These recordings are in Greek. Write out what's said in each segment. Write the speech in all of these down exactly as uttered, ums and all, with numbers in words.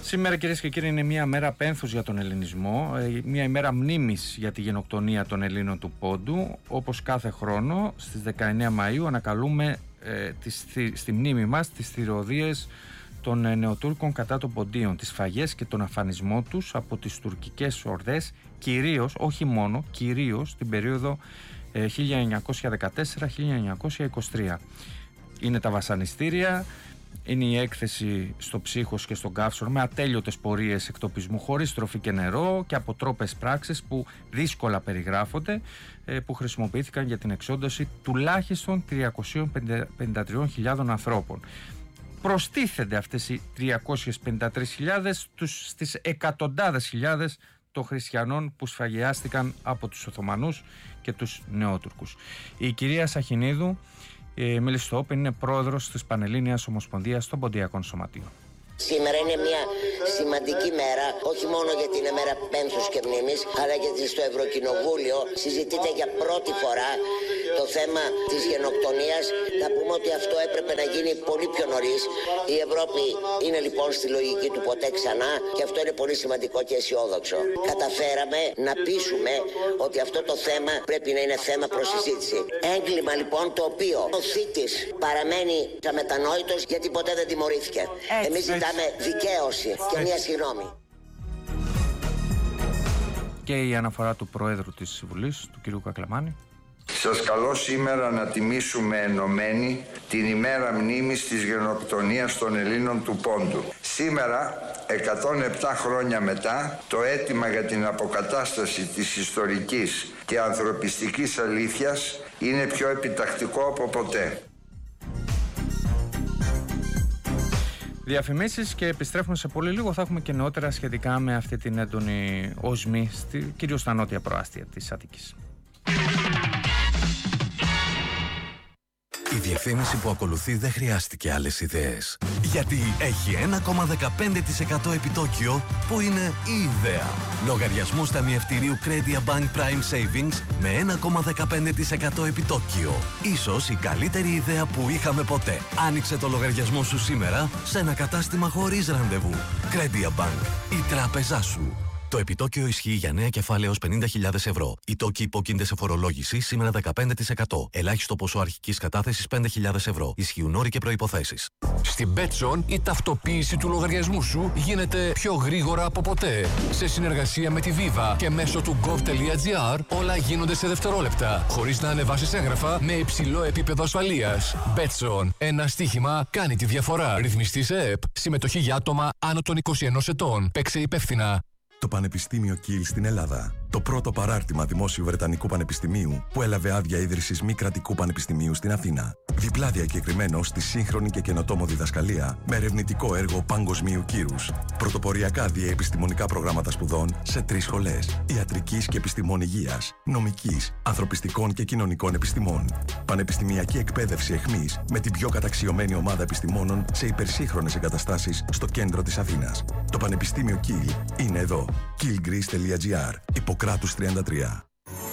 Σήμερα, κυρίες και κύριοι, είναι μια μέρα πένθους για τον ελληνισμό, μια ημέρα μνήμης για τη γενοκτονία των Ελλήνων του Πόντου. Όπως κάθε χρόνο, στις δεκαεννέα Μαΐου ανακαλούμε ε, τις, στη μνήμη μας τις θηρωδίες των Νεοτούρκων κατά των Ποντίων, τις σφαγές και τον αφανισμό τους από τις τουρκικές ορδές, κυρίως, όχι μόνο, κυρίως την περίοδο ε, χίλια εννιακόσια δεκατέσσερα με χίλια εννιακόσια είκοσι τρία. Είναι τα βασανιστήρια, είναι η έκθεση στο ψύχος και στον καύσωρο με ατέλειωτες πορείες εκτοπισμού χωρίς τροφή και νερό και αποτρόπες πράξεις που δύσκολα περιγράφονται, που χρησιμοποιήθηκαν για την εξόντωση τουλάχιστον τριακόσιες πενήντα τρεις χιλιάδες ανθρώπων. Προστίθενται αυτές οι τριακόσιες πενήντα τρεις χιλιάδες στις εκατοντάδες χιλιάδες των χριστιανών που σφαγιάστηκαν από τους Οθωμανούς και τους Νεότουρκους. Η κυρία Σαχινίδου η Μελιστόπιν είναι πρόεδρος της Πανελλήνιας Ομοσπονδίας των Ποντιακών Σωματείων. Σήμερα είναι μια σημαντική μέρα, όχι μόνο γιατί είναι μέρα πένθους και μνήμης, αλλά γιατί στο Ευρωκοινοβούλιο συζητείται για πρώτη φορά το θέμα της γενοκτονίας. Να πούμε ότι αυτό έπρεπε να γίνει πολύ πιο νωρίς. Η Ευρώπη είναι λοιπόν στη λογική του ποτέ ξανά και αυτό είναι πολύ σημαντικό και αισιόδοξο. Καταφέραμε να πείσουμε ότι αυτό το θέμα πρέπει να είναι θέμα προς συζήτηση. Έγκλημα λοιπόν το οποίο ο θήτης παραμένει αμετανόητος γιατί ποτέ δεν τιμωρήθηκε. Εμείς ζητάμε δικαίωση και μια συγγνώμη. Και η αναφορά του Προέδρου της Βουλής, του κ. Κακλαμάνη. Σας καλώ σήμερα να τιμήσουμε ενωμένοι την ημέρα μνήμης της γενοκτονίας των Ελλήνων του Πόντου. Σήμερα, εκατόν επτά χρόνια μετά, το αίτημα για την αποκατάσταση της ιστορικής και ανθρωπιστικής αλήθειας είναι πιο επιτακτικό από ποτέ. Διαφημίσεις και επιστρέφουμε σε πολύ λίγο. Θα έχουμε και νεότερα σχετικά με αυτή την έντονη οσμή, κυρίως στα νότια προάστια της Αττικής. Η διαφήμιση που ακολουθεί δεν χρειάστηκε άλλες ιδέες. Γιατί έχει ένα κόμμα δεκαπέντε τοις εκατό επιτόκιο που είναι η ιδέα. Λογαριασμός ταμιευτηρίου Credia Bank Prime Savings με ένα κόμμα δεκαπέντε τοις εκατό επιτόκιο. Ίσως η καλύτερη ιδέα που είχαμε ποτέ. Άνοιξε το λογαριασμό σου σήμερα σε ένα κατάστημα χωρίς ραντεβού. Credia Bank, η τράπεζά σου. Το επιτόκιο ισχύει για νέα κεφάλαια έως πενήντα χιλιάδες ευρώ. Οι τόκοι υπόκεινται σε φορολόγηση σήμερα δεκαπέντε τοις εκατό. Ελάχιστο ποσό αρχικής κατάθεσης πέντε χιλιάδες ευρώ. Ισχύουν όροι και προϋποθέσεις. Στην Betson η ταυτοποίηση του λογαριασμού σου γίνεται πιο γρήγορα από ποτέ. Σε συνεργασία με τη Viva και μέσω του gov.gr όλα γίνονται σε δευτερόλεπτα. Χωρίς να ανεβάσεις έγγραφα με υψηλό επίπεδο ασφαλείας. Betson. Ένα στοίχημα κάνει τη διαφορά. Ρυθμιστή σε ΕΕΠ. Συμμετοχή για άτομα άνω των είκοσι ενός ετών. Παίξε υπεύθυνα. Το Πανεπιστήμιο Κιλ στην Ελλάδα. Το πρώτο παράρτημα Δημόσιου Βρετανικού Πανεπιστημίου που έλαβε άδεια ίδρυσης μη κρατικού πανεπιστημίου στην Αθήνα. Διπλά διακεκριμένο στη σύγχρονη και καινοτόμο διδασκαλία με ερευνητικό έργο παγκοσμίου κύρους. Πρωτοποριακά διαεπιστημονικά προγράμματα σπουδών σε τρεις σχολές: ιατρικής και επιστημών υγείας, νομικής, ανθρωπιστικών και κοινωνικών επιστημών. Πανεπιστημιακή εκπαίδευση εχμής με την πιο καταξιωμένη ομάδα επιστημόνων σε υπερσύγχρονες εγκαταστάσεις στο κέντρο της Αθήνας. Το Πανεπιστήμιο Κιλ είναι εδώ. κιλ-greece τελεία gr. Ιπποκράτους τριάντα τρία.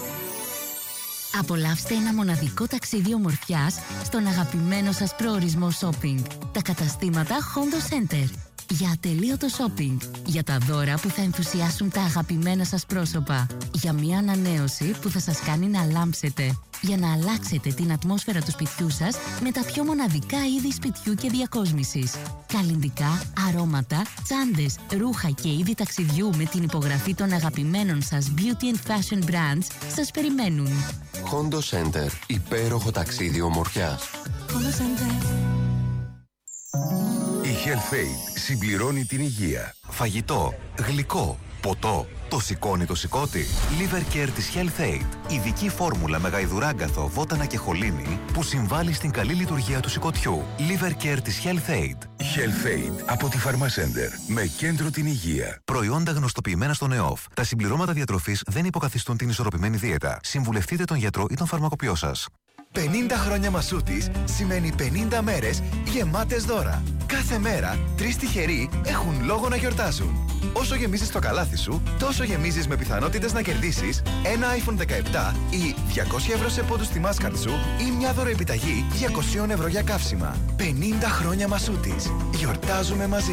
Απολαύστε ένα μοναδικό ταξίδι ομορφιάς στον αγαπημένο σας προορισμό shopping. Τα καταστήματα Hondo Center. Για ατελείωτο shopping. Για τα δώρα που θα ενθουσιάσουν τα αγαπημένα σας πρόσωπα. Για μια ανανέωση που θα σας κάνει να λάμψετε. Για να αλλάξετε την ατμόσφαιρα του σπιτιού σας με τα πιο μοναδικά είδη σπιτιού και διακόσμησης. Καλλυντικά, αρώματα, τσάντες, ρούχα και είδη ταξιδιού με την υπογραφή των αγαπημένων σας beauty and fashion brands σας περιμένουν. Hondo Center. Υπέροχο ταξίδι ομορφιάς. Hondo Center. Η HealthAid συμπληρώνει την υγεία. Φαγητό, γλυκό, ποτό. Το σηκώνει το σηκώτη. Liver Care της HealthAid. Ειδική φόρμουλα με γαϊδουράγκαθο, βότανα και χολίνη που συμβάλλει στην καλή λειτουργία του σηκωτιού. Liver Care της HealthAid. HealthAid από τη Pharmacenter. Με κέντρο την υγεία. Προϊόντα γνωστοποιημένα στον ΕΟΦ. Τα συμπληρώματα διατροφής δεν υποκαθιστούν την ισορροπημένη δίαιτα. Συμβουλευτείτε τον γιατρό ή τον φαρμακοποιό σας. πενήντα χρόνια Μασούτης σημαίνει πενήντα μέρες γεμάτες δώρα. Κάθε μέρα, τρεις τυχεροί έχουν λόγο να γιορτάζουν. Όσο γεμίζεις το καλάθι σου, τόσο γεμίζεις με πιθανότητες να κερδίσεις ένα άιφον δεκαεπτά ή διακόσια ευρώ σε πόντους στη Mastercard σου ή μια δωροεπιταγή διακόσια ευρώ για καύσιμα. πενήντα χρόνια Μασούτης. Γιορτάζουμε μαζί.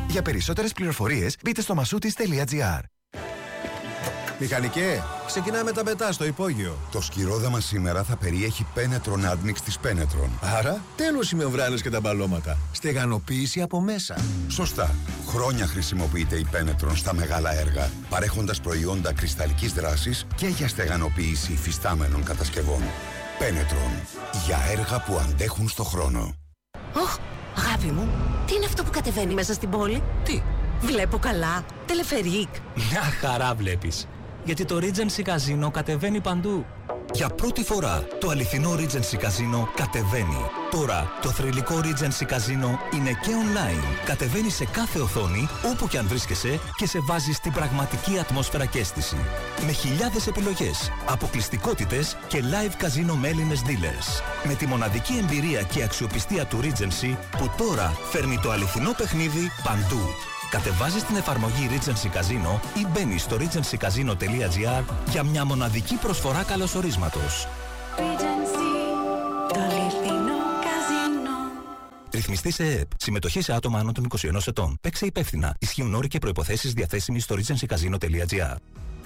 Για περισσότερες πληροφορίες μπείτε στο μασούτης τελεία τζι άρ. Μηχανικέ, ξεκινάμε τα πετά στο υπόγειο. Το σκυρόδεμα σήμερα θα περιέχει Penetron Admix της Penetron. Άρα, τέλος οι μεμβράνες και τα μπαλώματα. Στεγανοποίηση από μέσα. Σωστά. Χρόνια χρησιμοποιείται η Penetron στα μεγάλα έργα, παρέχοντας προϊόντα κρυσταλλικής δράσης και για στεγανοποίηση υφιστάμενων κατασκευών. Penetron. Για έργα που αντέχουν στο χρόνο. Οχ, αγάπη μου, τι είναι αυτό που κατεβαίνει μέσα στην πόλη? Τι? Βλέπω καλά. Τελεφερίκ. Μια χαρά βλέπεις. Γιατί το Regency Casino κατεβαίνει παντού. Για πρώτη φορά το αληθινό Regency Casino κατεβαίνει. Τώρα το θρυλικό Regency Casino είναι και online. Κατεβαίνει σε κάθε οθόνη, όπου και αν βρίσκεσαι, και σε βάζει στην πραγματική ατμόσφαιρα και αίσθηση. Με χιλιάδες επιλογές, αποκλειστικότητες και live casino με Έλληνες dealers. Με τη μοναδική εμπειρία και αξιοπιστία του Regency, που τώρα φέρνει το αληθινό παιχνίδι παντού. Κατεβάζεις την εφαρμογή Regency Casino ή μπαίνεις στο regency casino τελεία τζι άρ για μια μοναδική προσφορά καλωσορίσματος. Regency, το αληθινό καζίνο. Ρυθμιστή σε ΕΕΠ. Συμμετοχή σε άτομα άνω των είκοσι ενός ετών. Παίξε υπεύθυνα. Ισχύουν όροι και προϋποθέσεις διαθέσιμοι στο regency casino τελεία τζι άρ.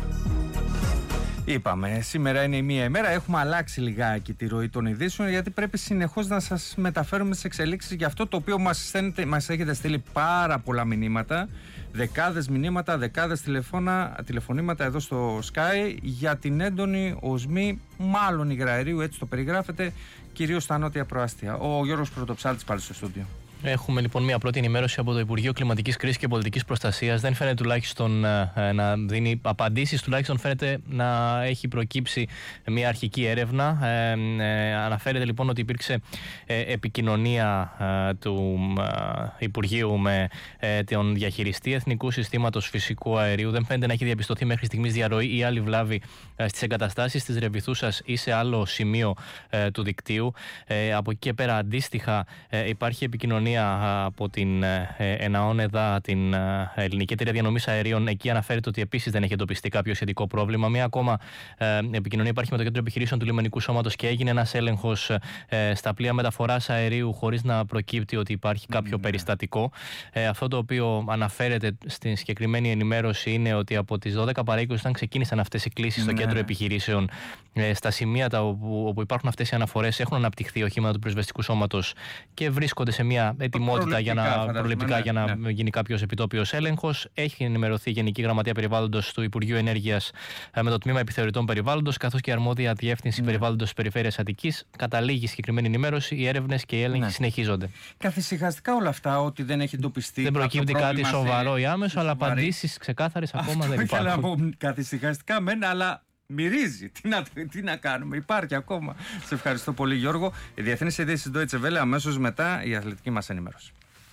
Είπαμε, σήμερα είναι η μία ημέρα. Έχουμε αλλάξει λιγάκι τη ροή των ειδήσεων, γιατί πρέπει συνεχώς να σας μεταφέρουμε τις εξελίξεις για αυτό το οποίο μας, στέλνετε, μας έχετε στείλει πάρα πολλά μηνύματα. Δεκάδες μηνύματα, δεκάδες τηλεφώνα, τηλεφωνήματα εδώ στο Sky για την έντονη οσμή, μάλλον υγραερίου, έτσι το περιγράφεται, κυρίως στα νότια προάστια. Ο Γιώργος Πρωτοψάλτης πάλι στο στούντιο. Έχουμε λοιπόν μια πρώτη ενημέρωση από το Υπουργείο Κλιματικής Κρίσης και Πολιτικής Προστασίας. Δεν φαίνεται τουλάχιστον ε, να δίνει απαντήσεις, τουλάχιστον φαίνεται να έχει προκύψει μια αρχική έρευνα. Ε, ε, αναφέρεται λοιπόν ότι υπήρξε ε, επικοινωνία ε, του ε, Υπουργείου με ε, τον διαχειριστή Εθνικού Συστήματος Φυσικού Αερίου. Δεν φαίνεται να έχει διαπιστωθεί μέχρι στιγμής διαρροή ή άλλη βλάβη ε, στις εγκαταστάσεις της Ρεβιθούσας ή σε άλλο σημείο ε, του δικτύου. Ε, από εκεί και πέρα, αντίστοιχα, ε, υπάρχει επικοινωνία από την ΕΝΑΟΝΕΔΑ, την Ελληνική Εταιρεία Διανομής Αερίων. Εκεί αναφέρεται ότι επίσης δεν έχει εντοπιστεί κάποιο σχετικό πρόβλημα. Μία ακόμα ε, επικοινωνία υπάρχει με το Κέντρο Επιχειρήσεων του Λιμενικού Σώματος και έγινε ένας έλεγχος ε, στα πλοία μεταφοράς αερίου χωρίς να προκύπτει ότι υπάρχει κάποιο mm. περιστατικό. Ε, αυτό το οποίο αναφέρεται στην συγκεκριμένη ενημέρωση είναι ότι από τις δώδεκα παρά είκοσι, όταν ξεκίνησαν αυτές οι κλήσεις mm. στο Κέντρο Επιχειρήσεων, ε, στα σημεία τα όπου, όπου υπάρχουν αυτές οι αναφορές, έχουν αναπτυχθεί οχήματα του Πυροσβεστικού Σώματος και βρίσκονται σε μια ετοιμότητα για να, προληπτικά, ναι, για να ναι. γίνει κάποιος επιτόπιος έλεγχος. Έχει ενημερωθεί η Γενική Γραμματεία Περιβάλλοντος του Υπουργείου Ενέργειας με το Τμήμα Επιθεωρητών Περιβάλλοντος, καθώς και η αρμόδια Διεύθυνση ναι. Περιβάλλοντος της Περιφέρειας Αττικής. Καταλήγει συγκεκριμένη ενημέρωση, οι έρευνες και οι έλεγχοι ναι. συνεχίζονται. Καθησυχαστικά όλα αυτά, ότι δεν έχει εντοπιστεί. Δεν προκύπτει κάτι σοβαρό ή άμεσο, αλλά απαντήσεις ξεκάθαρες ακόμα δεν υπάρχουν. Αυτό ήθελα να πω καθησυχαστικά μεν, αλλά μυρίζει. Τι να, τι να κάνουμε, υπάρχει ακόμα. Σε ευχαριστώ πολύ, Γιώργο. Οι διεθνείς ειδήσεις Deutsche Welle, αμέσως μετά η αθλητική μας ενημέρωση.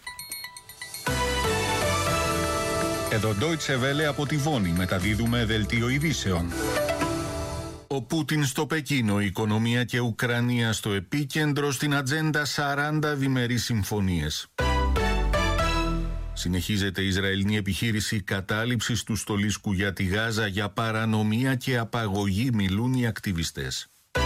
Εδώ Deutsche Welle από τη Βόνη, μεταδίδουμε δελτίο ειδήσεων. Ο Πούτιν στο Πεκίνο, η οικονομία και Ουκρανία στο επίκεντρο, στην ατζέντα σαράντα διμερείς συμφωνίες. Συνεχίζεται η Ισραηλινή επιχείρηση κατάληψης του στολίσκου για τη Γάζα για παρανομία και απαγωγή, μιλούν οι ακτιβιστές.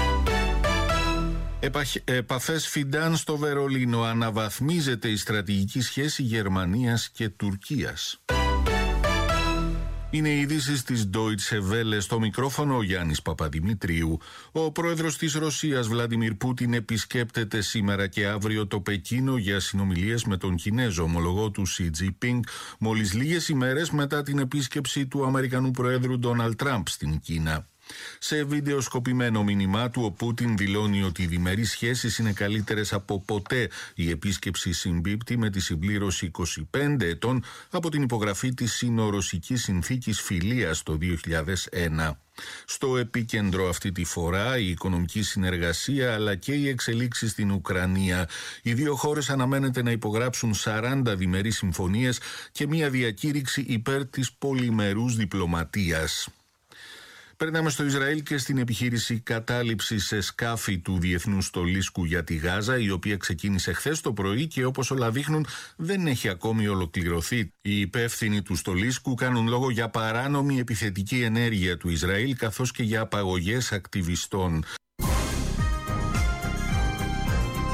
Επαχ... Επαφές Φιντάν στο Βερολίνο, αναβαθμίζεται η στρατηγική σχέση Γερμανίας και Τουρκίας. Είναι οι ειδήσεις της Deutsche Welle, στο μικρόφωνο ο Γιάννης Παπαδημητρίου. Ο πρόεδρος της Ρωσίας, Βλάντιμιρ Πούτιν, επισκέπτεται σήμερα και αύριο το Πεκίνο για συνομιλίες με τον Κινέζο ομολογό του Σι Τζινπίνγκ, μόλις λίγες ημέρες μετά την επίσκεψη του Αμερικανού Προέδρου Ντόναλντ Τραμπ στην Κίνα. Σε βιντεοσκοπημένο μήνυμά του, ο Πούτιν δηλώνει ότι οι διμερείς σχέσεις είναι καλύτερες από ποτέ. Η επίσκεψη συμπίπτει με τη συμπλήρωση είκοσι πέντε ετών από την υπογραφή της Σινο-Ρωσικής Συνθήκης Φιλίας το δύο χιλιάδες ένα. Στο επίκεντρο αυτή τη φορά η οικονομική συνεργασία αλλά και οι εξελίξεις στην Ουκρανία. Οι δύο χώρες αναμένεται να υπογράψουν σαράντα διμερείς συμφωνίες και μια διακήρυξη υπέρ της πολυμερούς διπλωματίας. Περνάμε στο Ισραήλ και στην επιχείρηση κατάληψης σε σκάφη του Διεθνούς Στολίσκου για τη Γάζα, η οποία ξεκίνησε χθες το πρωί και όπως όλα δείχνουν δεν έχει ακόμη ολοκληρωθεί. Οι υπεύθυνοι του Στολίσκου κάνουν λόγο για παράνομη επιθετική ενέργεια του Ισραήλ καθώς και για απαγωγές ακτιβιστών.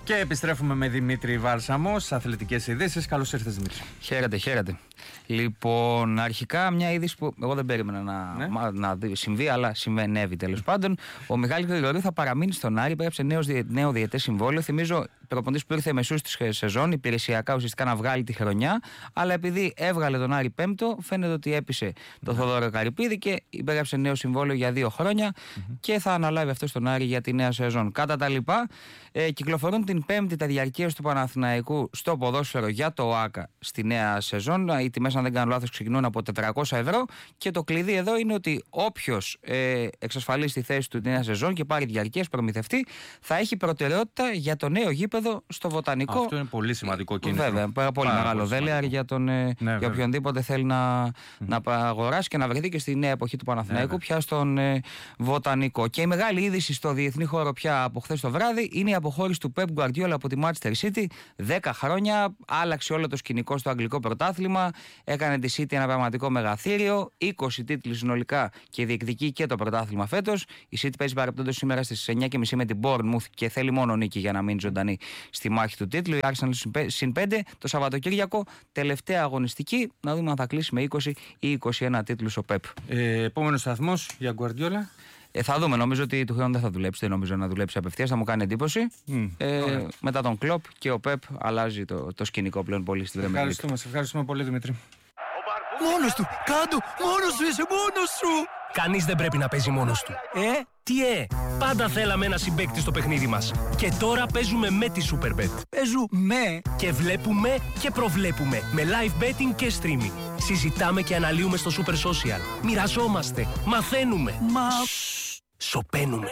Και επιστρέφουμε με Δημήτρη Βάλσαμο στις αθλητικές ειδήσεις. Καλώς ήρθες, Δημήτρη. Χαίρετε, χαίρετε. Λοιπόν, αρχικά μια είδηση που εγώ δεν περίμενα να, ναι. να συμβεί, αλλά συμβαίνει τέλος πάντων. Ο Μιχάλης Γρηγορίου θα παραμείνει στον Άρη, υπέγραψε νέο διετές συμβόλαιο. Θυμίζω, προπονητής που ήρθε μεσούς της σεζόν, υπηρεσιακά ουσιαστικά να βγάλει τη χρονιά. Αλλά επειδή έβγαλε τον Άρη πέμπτο, φαίνεται ότι έπεισε τον Θοδόρο Καρυπίδη και υπέγραψε νέο συμβόλαιο για δύο χρόνια mm-hmm. και θα αναλάβει αυτό στον Άρη για τη νέα σεζόν. Κατά τα λοιπά, ε, κυκλοφορούν την Πέμπτη τα διαρκείας του Παναθηναϊκού στο ποδόσφαιρο για το ΟΑΚΑ στη νέα σεζόν. Οι τιμές, αν δεν κάνω λάθος, ξεκινούν από τετρακόσια ευρώ. Και το κλειδί εδώ είναι ότι όποιος ε, εξασφαλίσει τη θέση του τη νέα σεζόν και πάρει διαρκείας προμηθευτή, θα έχει προτεραιότητα για το νέο γήπεδο στο Βοτανικό. Αυτό είναι πολύ σημαντικό κίνητρο. Βέβαια, πάρα πολύ πάρα μεγάλο δέλεαρ για, τον, ε, ναι, για οποιονδήποτε θέλει να, mm. να αγοράσει και να βρεθεί και στη νέα εποχή του Παναθηναϊκού ναι, πια στον ε, Βοτανικό. Και η μεγάλη είδηση στο διεθνή χώρο πια από χθες το βράδυ είναι η αποχώρηση του Pep Guardiola από τη Manchester City. δέκα χρόνια, άλλαξε όλο το σκηνικό στο αγγλικό πρωτάθλημα, έκανε τη City ένα πραγματικό μεγαθύριο, είκοσι τίτλοι συνολικά και διεκδικεί και το πρωτάθλημα φέτος. Η City παίζει παρεπτόντως σήμερα στις εννιά και μισή με την Bournemouth και θέλει μόνο νίκη για να μείνει ζωντανή στη μάχη του τίτλου. Η Arsenal συν πέντε το Σαββατοκύριακο, τελευταία αγωνιστική, να δούμε αν θα κλείσει με είκοσι ή είκοσι ένα τίτλους ο Pep. Ε, επόμενος σταθμός για Guardiola. Ε, θα δούμε. Νομίζω ότι του χρόνου δεν θα δουλέψει. Δεν νομίζω να δουλέψει απευθείας. Θα μου κάνει εντύπωση. Mm. Ε, μετά τον Κλοπ και ο Πεπ αλλάζει το, το σκηνικό πλέον πολύ στη Premier League. Ευχαριστούμε. Σε ευχαριστούμε πολύ, Δημήτρη. Μόνος του! Κάντου! Μόνος σου είσαι! Μόνος σου! Κανείς δεν πρέπει να παίζει μόνος του. Ε, τι ε! Πάντα θέλαμε ένα συμπαίκτη στο παιχνίδι μας. Και τώρα παίζουμε με τη Superbet. Παίζουμε και βλέπουμε και προβλέπουμε. Με live betting και streaming. Συζητάμε και αναλύουμε στο Super Social. Μοιραζόμαστε. Μαθαίνουμε. Μα... Σοπαίνουμε.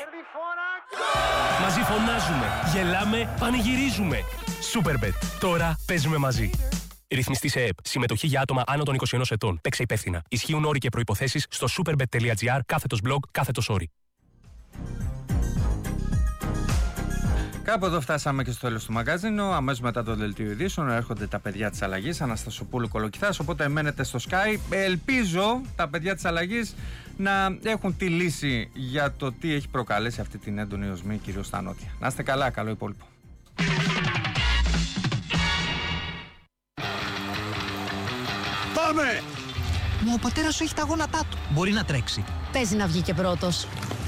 Μαζί φωνάζουμε. Γελάμε. Πανηγυρίζουμε. Superbet. Τώρα παίζουμε μαζί. Ρυθμιστή σε ΕΕΠ. Συμμετοχή για άτομα άνω των είκοσι ενός ετών. Παίξε υπεύθυνα. Ισχύουν όροι και προϋποθέσεις στο superbet.gr κάθετος blog κάθετος όροι. Κάπου εδώ φτάσαμε και στο τέλος του μαγκαζίνου. Αμέσως μετά το δελτίο ειδήσεων έρχονται τα παιδιά της αλλαγής, Αναστασοπούλου Κολοκυθάς. Οπότε μένετε στο Sky. Ελπίζω τα παιδιά της αλλαγής να έχουν τη λύση για το τι έχει προκαλέσει αυτή την έντονη οσμή, κυρίως στα νότια. Να είστε καλά, καλό υπόλοιπο. Πάμε! Μα ο πατέρας σου έχει τα γόνατά του. Μπορεί να τρέξει. Παίζει να βγει και πρώτος.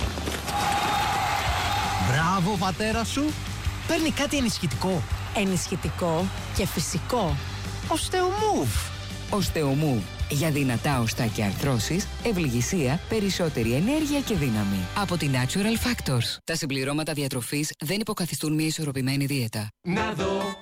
Μπράβο, πατέρα σου. Παίρνει κάτι ενισχυτικό. Ενισχυτικό και φυσικό. Οστεομούβ. Οστεομούβ. Για δυνατά οστά και αρθρώσεις, ευληγησία, περισσότερη ενέργεια και δύναμη. Από τη Natural Factors. Τα συμπληρώματα διατροφής δεν υποκαθιστούν μια ισορροπημένη δίαιτα. Να δω